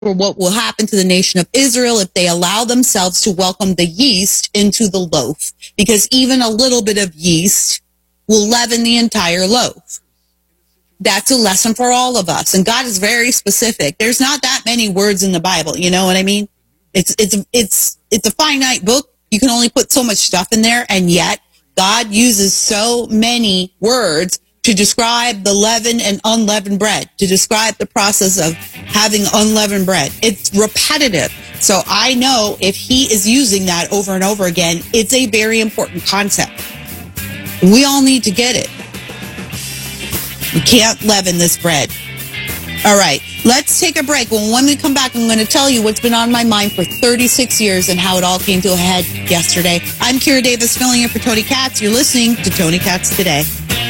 for what will happen to the nation of Israel if they allow themselves to welcome the yeast into the loaf, because even a little bit of yeast will leaven the entire loaf. That's a lesson for all of us. And God is very specific. There's not that many words in the Bible. You know what I mean? It's a finite book. You can only put so much stuff in there. And yet God uses so many words to describe the leavened and unleavened bread, to describe the process of having unleavened bread. It's repetitive. So I know if he is using that over and over again, it's a very important concept. We all need to get it. We can't leaven this bread. All right, let's take a break. When we come back, I'm going to tell you what's been on my mind for 36 years and how it all came to a head yesterday. I'm Kira Davis, filling in for Tony Katz. You're listening to Tony Katz Today.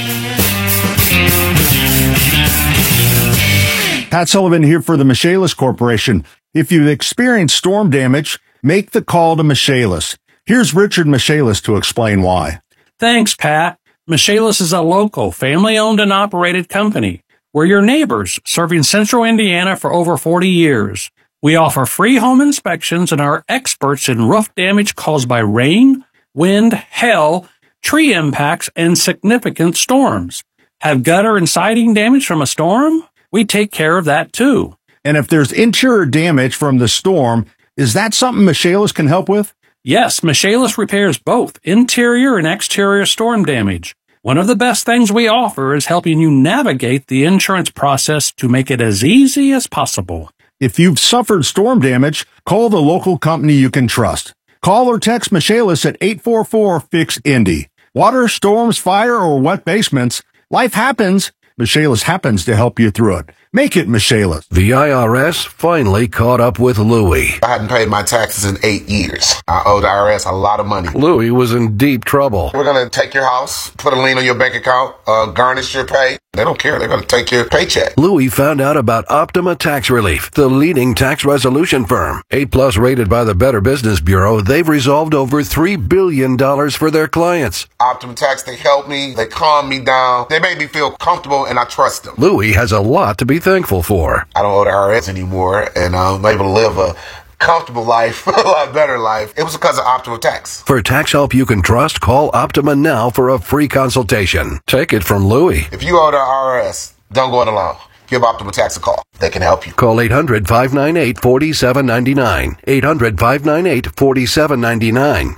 Pat Sullivan here for the Michaelis Corporation. If you've experienced storm damage, make the call to Michaelis. Here's Richard Michaelis to explain why. Thanks, Pat. Michaelis is a local, family-owned and operated company. We're your neighbors, serving Central Indiana for over 40 years. We offer free home inspections and are experts in roof damage caused by rain, wind, hail, tree impacts, and significant storms. Have gutter and siding damage from a storm? We take care of that too. And if there's interior damage from the storm, is that something Michaelis can help with? Yes, Michaelis repairs both interior and exterior storm damage. One of the best things we offer is helping you navigate the insurance process to make it as easy as possible. If you've suffered storm damage, call the local company you can trust. Call or text Michaelis at 844-FIX-INDY. Water, storms, fire, or wet basements, life happens. Michaelis happens to help you through it. Make it Michaelis. The IRS finally caught up with Louie. I hadn't paid my taxes in 8 years. I owe the IRS a lot of money. Louie was in deep trouble. We're going to take your house, put a lien on your bank account, garnish your pay. They don't care. They're going to take your paycheck. Louie found out about Optima Tax Relief, the leading tax resolution firm. 8+ rated by the Better Business Bureau, they've resolved over $3 billion for their clients. Optima Tax, they helped me. They calmed me down. They made me feel comfortable, and I trust them. Louie has a lot to be thankful for. I don't owe the IRS anymore, and I'm able to live a comfortable life, a lot better life. It was because of Optima Tax. For tax help you can trust, call Optima now for a free consultation. Take it from Louie. If you owe the IRS, don't go it alone. Give Optima Tax a call. They can help you. Call 800-598-4799. 800-598-4799.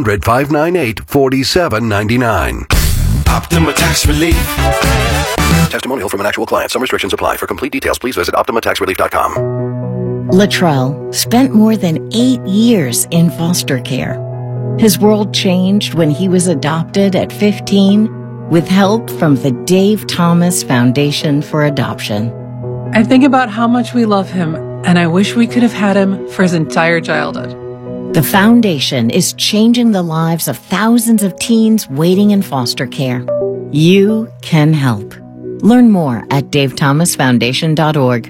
800-598-4799. Optima Tax Relief. Testimonial from an actual client. Some restrictions apply. For complete details, please visit OptimaTaxRelief.com. Latrell spent more than 8 years in foster care. His world changed when he was adopted at 15 with help from the Dave Thomas Foundation for Adoption. I think about how much we love him, and I wish we could have had him for his entire childhood. The foundation is changing the lives of thousands of teens waiting in foster care. You can help. Learn more at davethomasfoundation.org.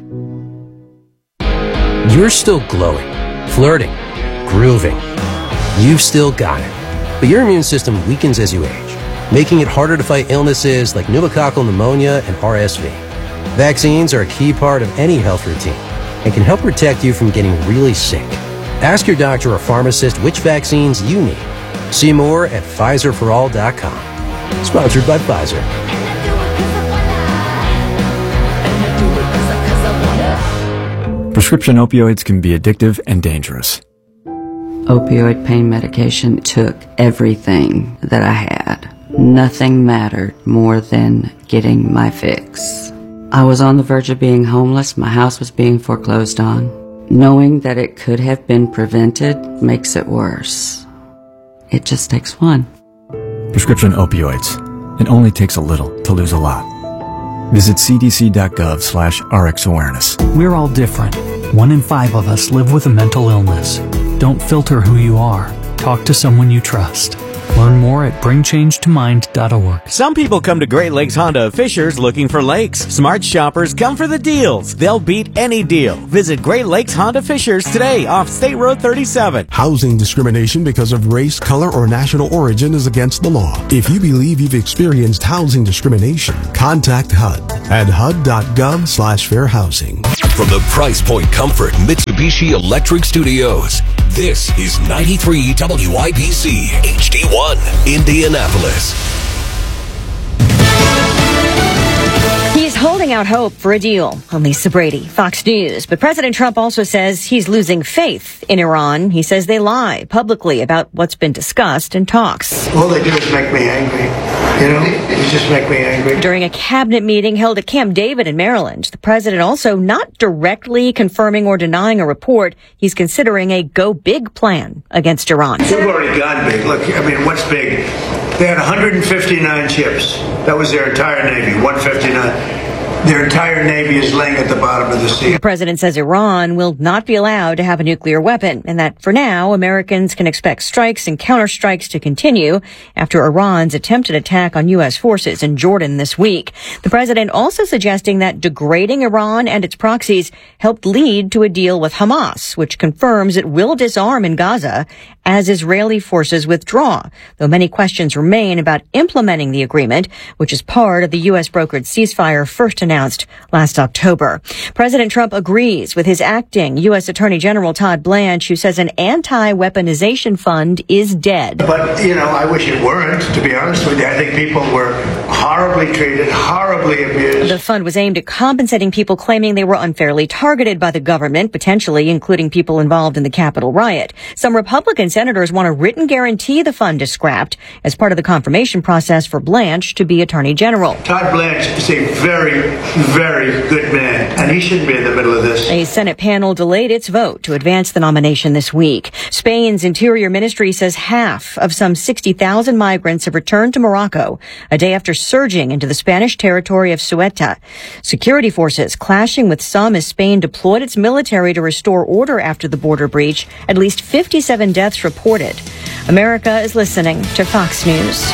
You're still glowing, flirting, grooving. You've still got it. But your immune system weakens as you age, making it harder to fight illnesses like pneumococcal pneumonia and RSV. Vaccines are a key part of any health routine and can help protect you from getting really sick. Ask your doctor or pharmacist which vaccines you need. See more at PfizerForAll.com. Sponsored by Pfizer. Prescription opioids can be addictive and dangerous. Opioid pain medication took everything that I had. Nothing mattered more than getting my fix. I was on the verge of being homeless. My house was being foreclosed on. Knowing that it could have been prevented makes it worse. It just takes one. Prescription opioids. It only takes a little to lose a lot. Visit cdc.gov/RxAwareness. We're all different. 1 in 5 of us live with a mental illness. Don't filter who you are. talk to someone you trust. Learn more at bringchangetomind.org. Some people come to Great Lakes Honda of Fishers looking for lakes. Smart shoppers come for the deals. They'll beat any deal. Visit Great Lakes Honda Fishers today off State Road 37. Housing discrimination because of race, color, or national origin is against the law. If you believe you've experienced housing discrimination, contact HUD at hud.gov/fair housing. From the Price Point Comfort Mitsubishi Electric Studios, this is 93 WIBC HD1, Indianapolis. He's holding out hope for a deal. I'm Lisa Brady, Fox News. But President Trump also says he's losing faith in Iran. He says they lie publicly about what's been discussed in talks. All they do is make me angry. You know, they just make me angry. During a cabinet meeting held at Camp David in Maryland, the president also not directly confirming or denying a report. He's considering a go big plan against Iran. They've already gone big. Look, I mean, what's big? They had 159 ships. That was their entire Navy, 159. Their entire Navy is laying at the bottom of the sea. The president says Iran will not be allowed to have a nuclear weapon, and that for now, Americans can expect strikes and counterstrikes to continue after Iran's attempted attack on U.S. forces in Jordan this week. The president also suggesting that degrading Iran and its proxies helped lead to a deal with Hamas, which confirms it will disarm in Gaza as Israeli forces withdraw, though many questions remain about implementing the agreement, which is part of the U.S. brokered ceasefire first announced last October. President Trump agrees with his acting U.S. Attorney General Todd Blanche, who says an anti-weaponization fund is dead. But, you know, I wish it weren't, to be honest with you. I think people were horribly treated, horribly abused. The fund was aimed at compensating people claiming they were unfairly targeted by the government, potentially including people involved in the Capitol riot. Some Republican senators want a written guarantee the fund is scrapped as part of the confirmation process for Blanche to be Attorney General. Todd Blanche is a very, very good man, and he shouldn't be in the middle of this. A Senate panel delayed its vote to advance the nomination this week. Spain's Interior Ministry says half of some 60,000 migrants have returned to Morocco a day after surging into the Spanish territory of Ceuta. Security forces clashing with some as Spain deployed its military to restore order after the border breach. At least 57 deaths reported. America is listening to Fox News.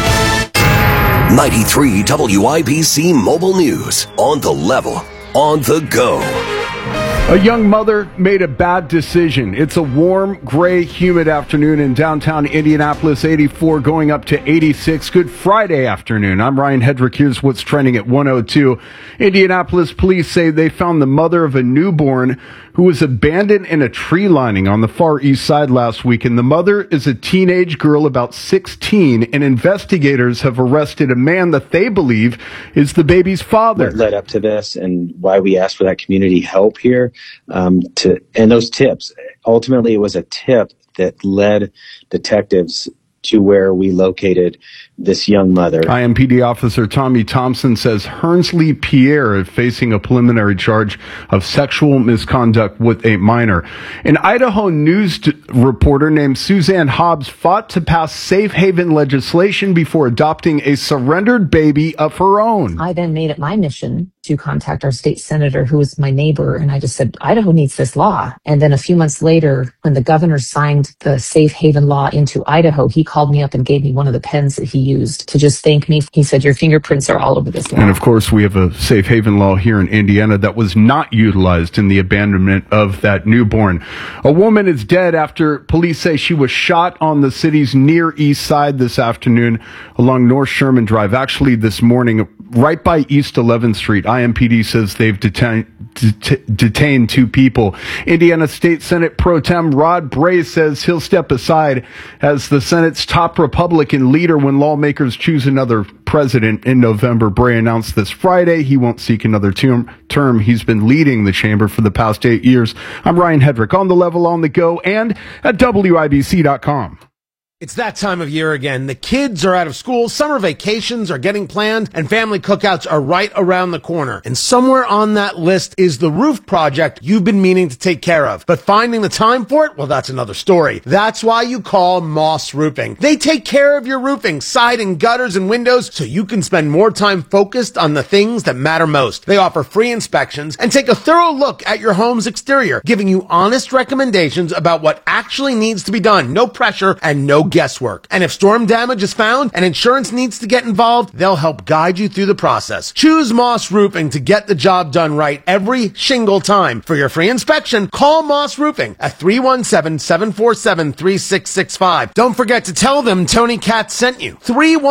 93 WIBC Mobile News. On the level, on the go. A young mother made a bad decision. It's a warm, gray, humid afternoon in downtown Indianapolis, 84 going up to 86. Good Friday afternoon. I'm Ryan Hedrick. Here's what's trending at 102. Indianapolis police say they found the mother of a newborn who was abandoned in a tree lining on the far east side last week. And the mother is a teenage girl about 16, and investigators have arrested a man that they believe is the baby's father. What led up to this and why we asked for that community help here, and those tips. Ultimately, it was a tip that led detectives to where we located this young mother. IMPD officer Tommy Thompson says Hernsley Pierre is facing a preliminary charge of sexual misconduct with a minor. An Idaho News reporter named Suzanne Hobbs fought to pass safe haven legislation before adopting a surrendered baby of her own. I then made it my mission to contact our state senator, who was my neighbor, and I just said, Idaho needs this law. And then a few months later, when the governor signed the safe haven law into Idaho, he called me up and gave me one of the pens that he used to just thank me. He said, your fingerprints are all over this law. And of course, we have a safe haven law here in Indiana that was not utilized in the abandonment of that newborn. A woman is dead after police say she was shot on the city's near east side this afternoon along North Sherman Drive. Actually, this morning, right by East 11th Street. IMPD says they've detained two people. Indiana State Senate Pro Tem Rod Bray says he'll step aside as the Senate's top Republican leader when lawmakers choose another president in November. Bray announced this Friday he won't seek another term. He's been leading the chamber for the past 8 years. I'm Ryan Hedrick, on the level, on the go, and at WIBC.com. It's that time of year again. The kids are out of school, summer vacations are getting planned, and family cookouts are right around the corner. And somewhere on that list is the roof project you've been meaning to take care of. But finding the time for it, well, that's another story. That's why you call Moss Roofing. They take care of your roofing, siding, gutters, and windows so you can spend more time focused on the things that matter most. They offer free inspections and take a thorough look at your home's exterior, giving you honest recommendations about what actually needs to be done. No pressure and no guesswork. And if storm damage is found and insurance needs to get involved, they'll help guide you through the process. Choose Moss Roofing to get the job done right every shingle time. For your free inspection, call Moss Roofing at 317-747-3665. Don't forget to tell them Tony Katz sent you.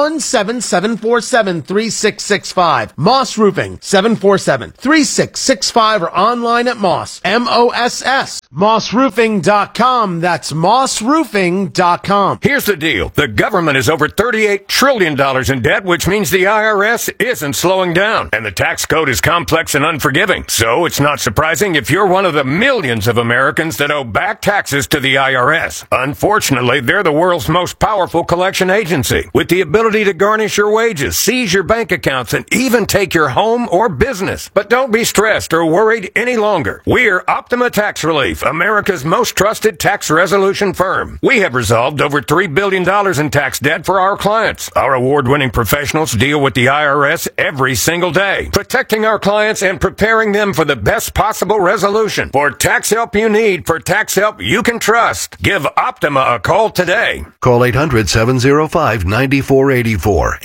317-747-3665. Moss Roofing, 747-3665, or online at Moss, M-O-S-S, mossroofing.com. That's mossroofing.com. Here's the deal. The government is over $38 trillion in debt, which means the IRS isn't slowing down. And the tax code is complex and unforgiving. So it's not surprising if you're one of the millions of Americans that owe back taxes to the IRS. Unfortunately, they're the world's most powerful collection agency, with the ability to garnish your wages, seize your bank accounts, and even take your home or business. But don't be stressed or worried any longer. We're Optima Tax Relief, America's most trusted tax resolution firm. We have resolved over $3 billion in tax debt for our clients. Our award-winning professionals deal with the IRS every single day, protecting our clients and preparing them for the best possible resolution. For tax help you need, for tax help you can trust, give Optima a call today. Call 800-705-9484.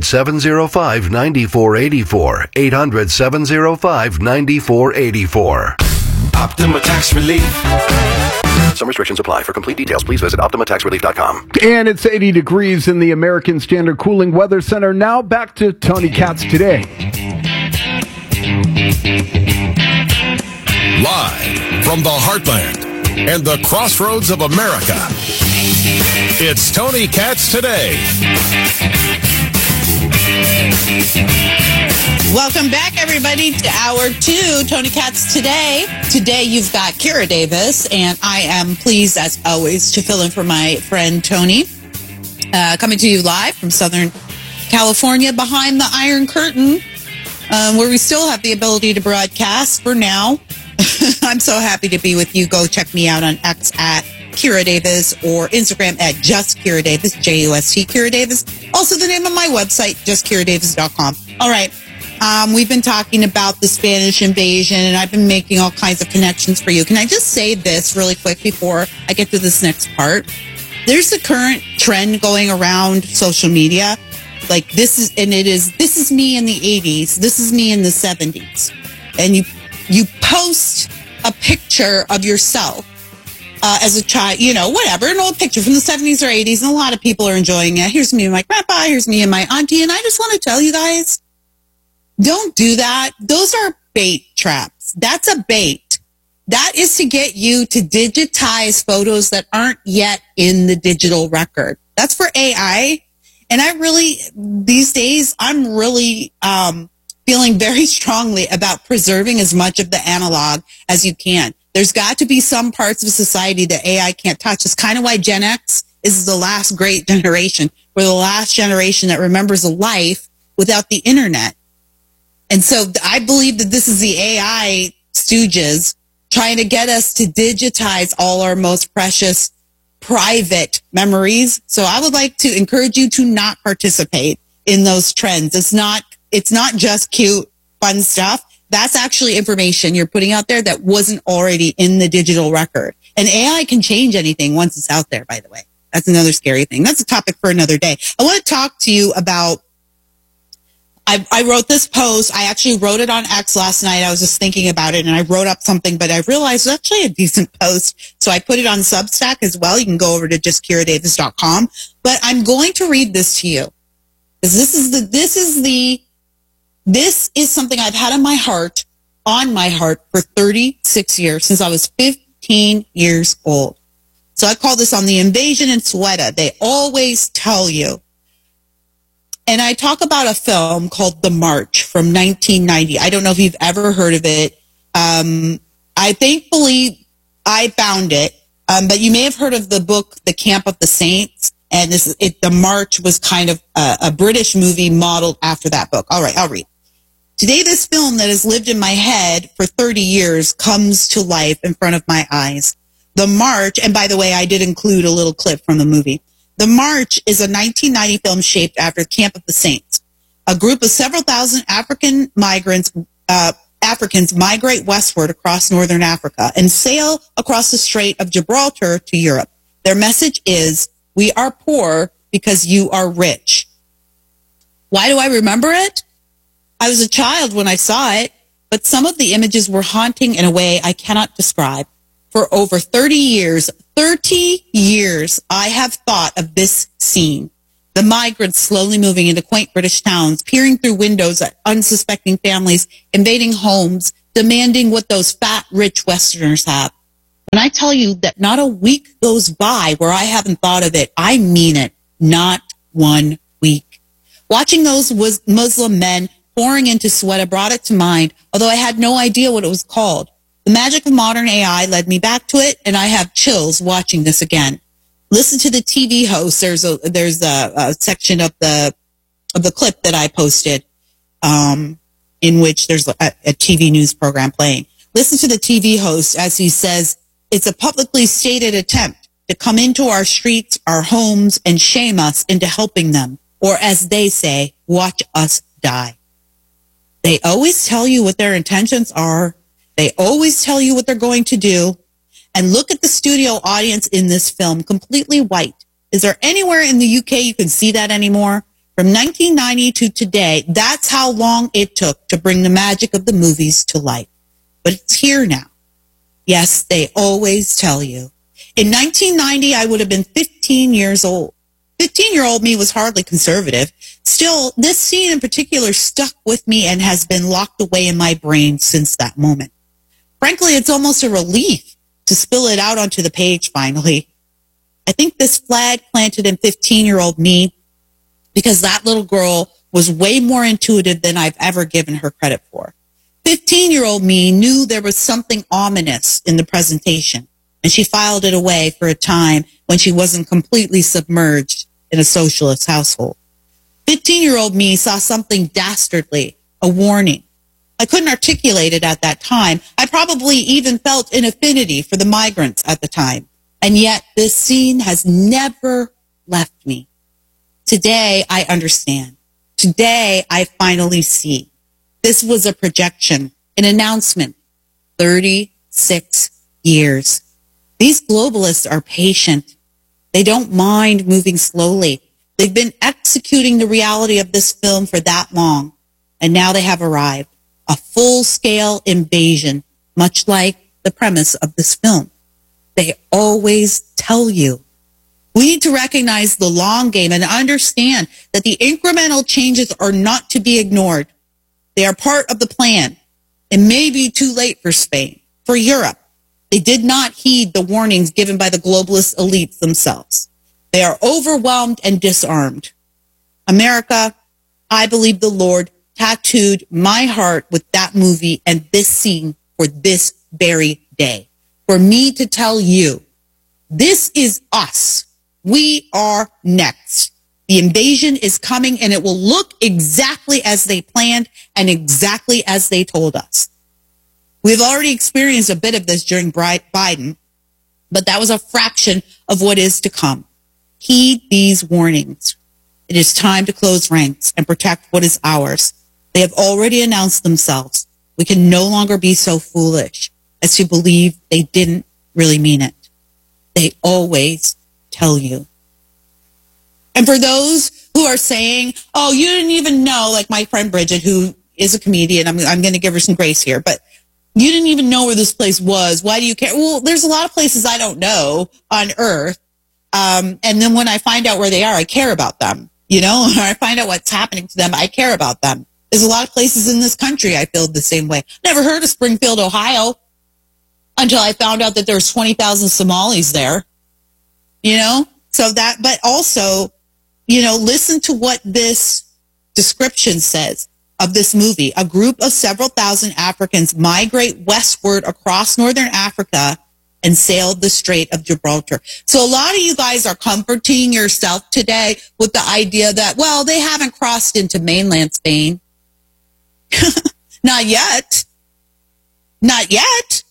800-705-9484. 800-705-9484. Optima Tax Relief. Some restrictions apply. For complete details, please visit OptimaTaxRelief.com. And it's 80 degrees in the American Standard Cooling Weather Center. Now back to Tony Katz Today. Live from the heartland and the crossroads of America, it's Tony Katz Today. Welcome back, everybody, to Hour 2, Tony Katz Today. Today, you've got Kira Davis, and I am pleased, as always, to fill in for my friend Tony. Coming to you live from Southern California, behind the Iron Curtain, where we still have the ability to broadcast for now. I'm so happy to be with you. Go check me out on X at Kira Davis or Instagram at Just Kira Davis, J-U-S-T Kira Davis. Also the name of my website, justkiradavis.com. All right. We've been talking about the Spanish invasion, and I've been making all kinds of connections for you. Can I just say this really quick before I get to this next part? There's a current trend going around social media. Like this is me in the 80s. This is me in the 70s. And you post a picture of yourself as a child, whatever, an old picture from the 70s or 80s, and a lot of people are enjoying it. Here's me and my grandpa, here's me and my auntie, and I just want to tell you guys, don't do that. Those are bait traps. That's a bait. That is to get you to digitize photos that aren't yet in the digital record. That's for AI. And these days, I'm really feeling very strongly about preserving as much of the analog as you can. There's got to be some parts of society that AI can't touch. It's kind of why Gen X is the last great generation. We're the last generation that remembers a life without the internet. And so I believe that this is the AI stooges trying to get us to digitize all our most precious private memories. So I would like to encourage you to not participate in those trends. It's not just cute, fun stuff. That's actually information you're putting out there that wasn't already in the digital record. And AI can change anything once it's out there, by the way. That's another scary thing. That's a topic for another day. I want to talk to you about, I wrote this post. I actually wrote it on X last night. I was just thinking about it, and I wrote up something, but I realized it's actually a decent post. So I put it on Substack as well. You can go over to justkiradavis.com. But I'm going to read this to you. This is something I've had on my heart for 36 years, since I was 15 years old. So I call this on the invasion in Sueda. They always tell you. And I talk about a film called The March from 1990. I don't know if you've ever heard of it. I thankfully I found it. But you may have heard of the book, The Camp of the Saints And the March was kind of a British movie modeled after that book. All right, I'll read. Today, this film that has lived in my head for 30 years comes to life in front of my eyes. The March, and by the way, I did include a little clip from the movie. The March is a 1990 film shaped after Camp of the Saints. A group of several thousand Africans migrate westward across northern Africa and sail across the Strait of Gibraltar to Europe. Their message is, we are poor because you are rich. Why do I remember it? I was a child when I saw it, but some of the images were haunting in a way I cannot describe. For over 30 years, I have thought of this scene. The migrants slowly moving into quaint British towns, peering through windows at unsuspecting families, invading homes, demanding what those fat, rich Westerners have. When I tell you that not a week goes by where I haven't thought of it, I mean it. Not one week. Watching those Muslim men pouring into Soweto brought it to mind, although I had no idea what it was called. The magic of modern AI led me back to it, and I have chills watching this again. Listen to the TV host. There's a section of the clip that I posted, in which there's a TV news program playing. Listen to the TV host as he says, it's a publicly stated attempt to come into our streets, our homes, and shame us into helping them. Or as they say, watch us die. They always tell you what their intentions are. They always tell you what they're going to do. And look at the studio audience in this film, completely white. Is there anywhere in the UK you can see that anymore? From 1990 to today, that's how long it took to bring the magic of the movies to life. But it's here now. Yes, they always tell you. In 1990, I would have been 15 years old. 15-year-old me was hardly conservative. Still, this scene in particular stuck with me and has been locked away in my brain since that moment. Frankly, it's almost a relief to spill it out onto the page finally. I think this flag planted in 15-year-old me because that little girl was way more intuitive than I've ever given her credit for. 15-year-old me knew there was something ominous in the presentation, and she filed it away for a time when she wasn't completely submerged in a socialist household. 15-year-old me saw something dastardly, a warning. I couldn't articulate it at that time. I probably even felt an affinity for the migrants at the time. And yet this scene has never left me. Today, I understand. Today, I finally see. This was a projection, an announcement. 36 years. These globalists are patient. They don't mind moving slowly. They've been executing the reality of this film for that long. And now they have arrived. A full-scale invasion, much like the premise of this film. They always tell you. We need to recognize the long game and understand that the incremental changes are not to be ignored. They are part of the plan. It may be too late for Spain, for Europe. They did not heed the warnings given by the globalist elites themselves. They are overwhelmed and disarmed. America, I believe the Lord tattooed my heart with that movie and this scene for this very day. For me to tell you, this is us. We are next. The invasion is coming and it will look exactly as they planned and exactly as they told us. We've already experienced a bit of this during Biden, but that was a fraction of what is to come. Heed these warnings. It is time to close ranks and protect what is ours. They have already announced themselves. We can no longer be so foolish as to believe they didn't really mean it. They always tell you. And for those who are saying, oh, you didn't even know, like my friend Bridget, who is a comedian, I'm going to give her some grace here, but you didn't even know where this place was. Why do you care? Well, there's a lot of places I don't know on Earth. And then when I find out where they are, I care about them. You know, when I find out what's happening to them, I care about them. There's a lot of places in this country I feel the same way. Never heard of Springfield, Ohio, until I found out that there's 20,000 Somalis there. You know, so that, but also, you know, listen to what this description says of this movie. A group of several thousand Africans migrate westward across northern Africa and sailed the Strait of Gibraltar. So a lot of you guys are comforting yourself today with the idea that, well, they haven't crossed into mainland Spain. Not yet. Not yet.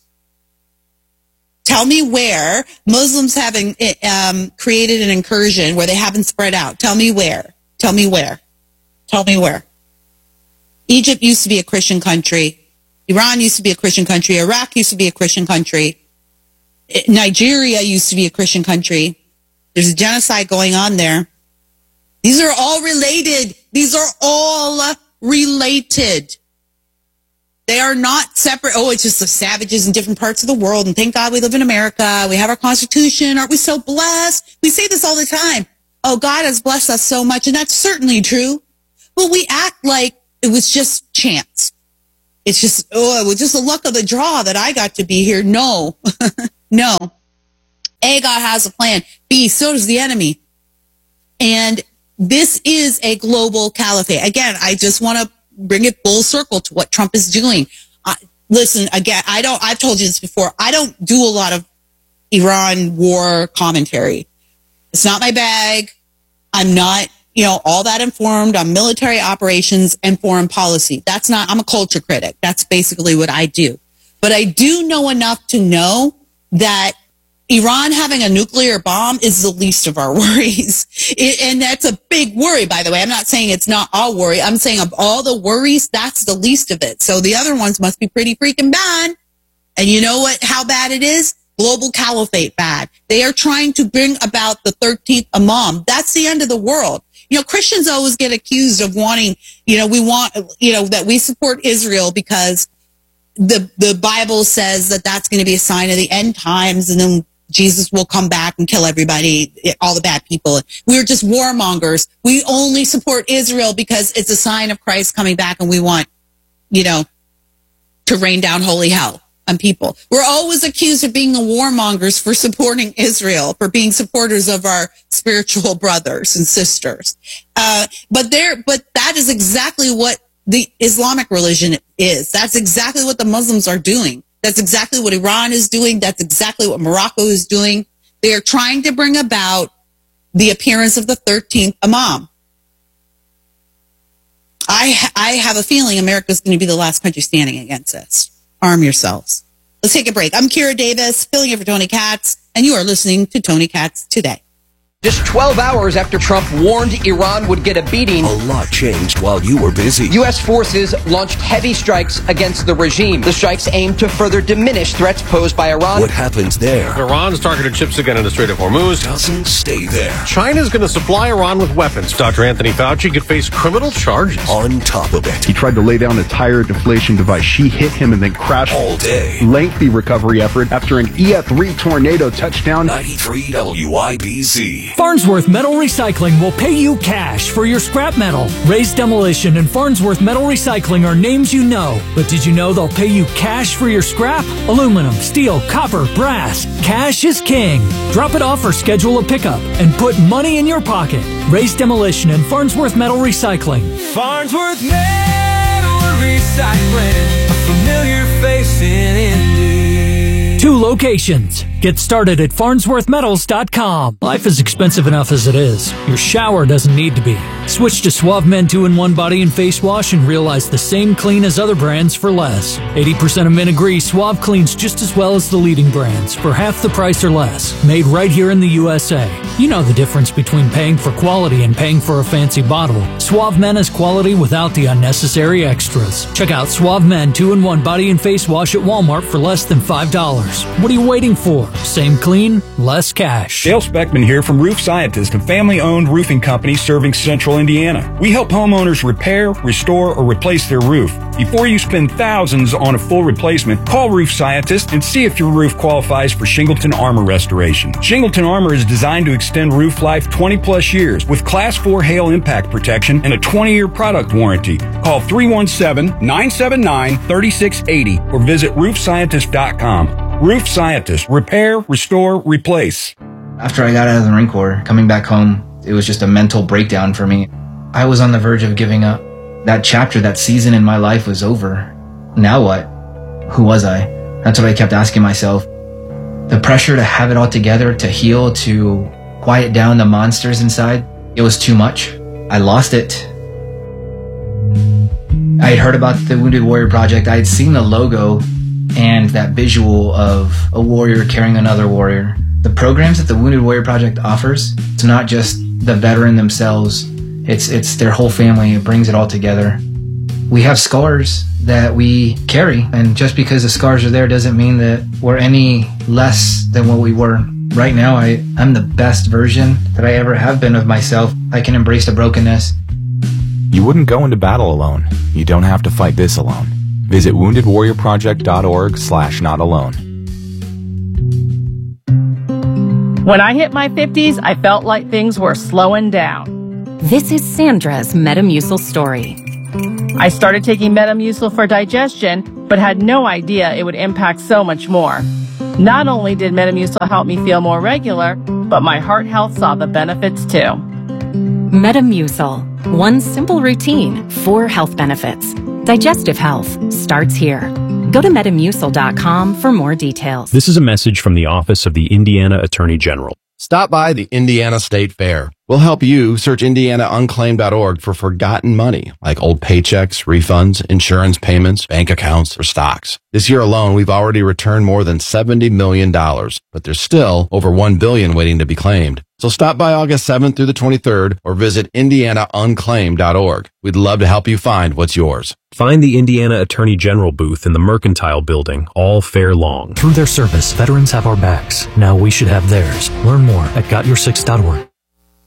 Tell me where Muslims having created an incursion where they haven't spread out. Tell me where. Tell me where. Tell me where. Egypt used to be a Christian country. Iran used to be a Christian country. Iraq used to be a Christian country. Nigeria used to be a Christian country. There's a genocide going on there. These are all related. These are all related. They are not separate. Oh, it's just the savages in different parts of the world. And thank God we live in America. We have our Constitution. Aren't we so blessed? We say this all the time. Oh, God has blessed us so much. And that's certainly true. But we act like it was just chance. It's just, oh, it was just the luck of the draw that I got to be here. No, no. A, God has a plan. B, so does the enemy. And this is a global caliphate. Again, I just want to bring it full circle to what Trump is doing. Listen, again, I've told you this before. I don't do a lot of Iran war commentary. It's not my bag. I'm not, all that informed on military operations and foreign policy. I'm a culture critic. That's basically what I do. But I do know enough to know that Iran having a nuclear bomb is the least of our worries. And that's a big worry, by the way. I'm not saying it's not our worry. I'm saying of all the worries, that's the least of it. So the other ones must be pretty freaking bad. And you know how bad it is? Global caliphate bad. They are trying to bring about the 13th Imam. That's the end of the world. Christians always get accused of wanting, that we support Israel because the Bible says that that's going to be a sign of the end times, and then Jesus will come back and kill everybody, all the bad people. We're just warmongers. We only support Israel because it's a sign of Christ coming back, and we want, to rain down holy hell on people. We're always accused of being the warmongers for supporting Israel, for being supporters of our spiritual brothers and sisters. But that is exactly what the Islamic religion is. That's exactly what the Muslims are doing. That's exactly what Iran is doing. That's exactly what Morocco is doing. They are trying to bring about the appearance of the 13th Imam. I have a feeling America is going to be the last country standing against this. Arm yourselves. Let's take a break. I'm Kira Davis, filling in for Tony Katz, and you are listening to Tony Katz Today. Just 12 hours after Trump warned Iran would get a beating, a lot changed while you were busy. U.S. forces launched heavy strikes against the regime. The strikes aimed to further diminish threats posed by Iran. What happens there? Iran's targeted ships again in the Strait of Hormuz. Doesn't stay there. China's going to supply Iran with weapons. Dr. Anthony Fauci could face criminal charges. On top of it, he tried to lay down a tire deflation device. She hit him and then crashed. All day. Lengthy recovery effort after an EF3 tornado touchdown. 93 WIBC. Farnsworth Metal Recycling will pay you cash for your scrap metal. Raised Demolition and Farnsworth Metal Recycling are names you know. But did you know they'll pay you cash for your scrap? Aluminum, steel, copper, brass. Cash is king. Drop it off or schedule a pickup and put money in your pocket. Raised Demolition and Farnsworth Metal Recycling. Farnsworth Metal Recycling, a familiar face in Indy. 2 locations. Get started at farnsworthmetals.com. Life is expensive enough as it is. Your shower doesn't need to be. Switch to Suave Men 2-in-1 Body and Face Wash and realize the same clean as other brands for less. 80% of men agree Suave cleans just as well as the leading brands for half the price or less. Made right here in the USA. You know the difference between paying for quality and paying for a fancy bottle. Suave Men is quality without the unnecessary extras. Check out Suave Men 2-in-1 Body and Face Wash at Walmart for less than $5. What are you waiting for? Same clean, less cash. Dale Speckman here from Roof Scientist, a family-owned roofing company serving central Indiana. We help homeowners repair, restore, or replace their roof. Before you spend thousands on a full replacement, call Roof Scientist and see if your roof qualifies for Shingleton Armor restoration. Shingleton Armor is designed to extend roof life 20-plus years with Class 4 hail impact protection and a 20-year product warranty. Call 317-979-3680 or visit roofscientist.com. Roof Scientist. Repair, restore, replace. After I got out of the Marine Corps, coming back home, it was just a mental breakdown for me. I was on the verge of giving up. That chapter, that season in my life was over. Now what? Who was I? That's what I kept asking myself. The pressure to have it all together, to heal, to quiet down the monsters inside, it was too much. I lost it. I had heard about the Wounded Warrior Project. I had seen the logo and that visual of a warrior carrying another warrior. The programs that the Wounded Warrior Project offers, it's not just the veteran themselves, it's their whole family. It brings it all together. We have scars that we carry, and just because the scars are there doesn't mean that we're any less than what we were. Right now, I'm the best version that I ever have been of myself. I can embrace the brokenness. You wouldn't go into battle alone. You don't have to fight this alone. Visit woundedwarriorproject.org/notalone. When I hit my 50s, I felt like things were slowing down. This is Sandra's Metamucil story. I started taking Metamucil for digestion, but had no idea it would impact so much more. Not only did Metamucil help me feel more regular, but my heart health saw the benefits too. Metamucil. One simple routine, 4 health benefits. Digestive health starts here. Go to Metamucil.com for more details. This is a message from the Office of the Indiana Attorney General. Stop by the Indiana State Fair. We'll help you search IndianaUnclaimed.org for forgotten money, like old paychecks, refunds, insurance payments, bank accounts, or stocks. This year alone, we've already returned more than $70 million, but there's still over $1 billion waiting to be claimed. So stop by August 7th through the 23rd or visit IndianaUnclaimed.org. We'd love to help you find what's yours. Find the Indiana Attorney General booth in the Mercantile Building all fair long. Through their service, veterans have our backs. Now we should have theirs. Learn more at GotYour6.org.